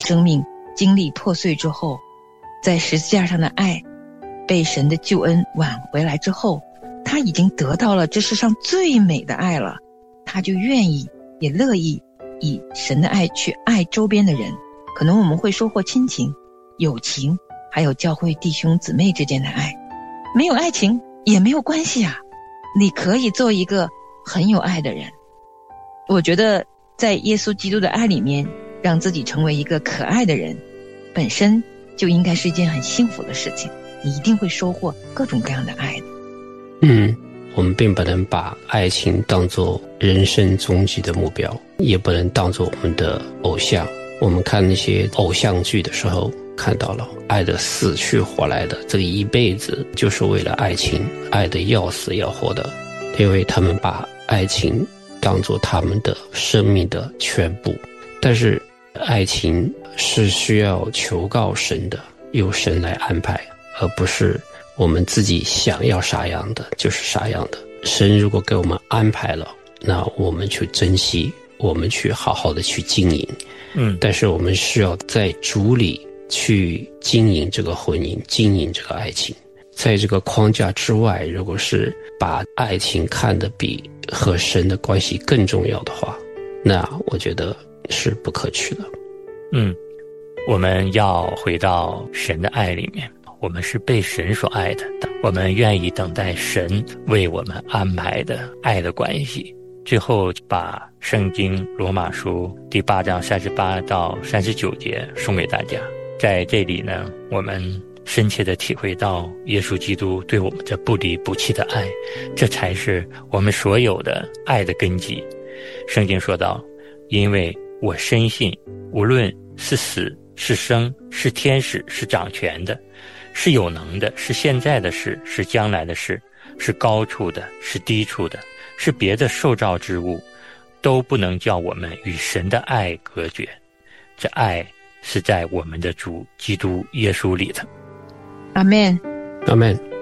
生命经历破碎之后，在十字架上的爱被神的救恩挽回来之后，他已经得到了这世上最美的爱了，他就愿意也乐意以神的爱去爱周边的人。可能我们会收获亲情、友情，还有教会弟兄姊妹之间的爱。没有爱情也没有关系啊，你可以做一个很有爱的人。我觉得在耶稣基督的爱里面，让自己成为一个可爱的人，本身就应该是一件很幸福的事情，你一定会收获各种各样的爱的。 我们并不能把爱情当作人生终极的目标，也不能当作我们的偶像。我们看那些偶像剧的时候，看到了爱的死去活来的，这个一辈子就是为了爱情，爱的要死要活的，因为他们把爱情当作他们的生命的全部。但是爱情是需要求告神的，由神来安排，而不是我们自己想要啥样的就是啥样的。神如果给我们安排了，那我们去珍惜，我们去好好的去经营。但是我们需要在主里去经营这个婚姻，经营这个爱情。在这个框架之外，如果是把爱情看得比和神的关系更重要的话，那我觉得是不可取的。 我们要回到神的爱里面，我们是被神所爱的，我们愿意等待神为我们安排的爱的关系。最后把圣经罗马书第8章38到39节送给大家。在这里呢，我们深切地体会到耶稣基督对我们这不离不弃的爱，这才是我们所有的爱的根基。圣经说道，因为我深信无论是死是生，是天使，是掌权的，是有能的，是现在的事，是将来的事，是高处的，是低处的，是别的受造之物，都不能叫我们与神的爱隔绝。这爱是在我们的主基督耶稣里的。 阿们， 阿们。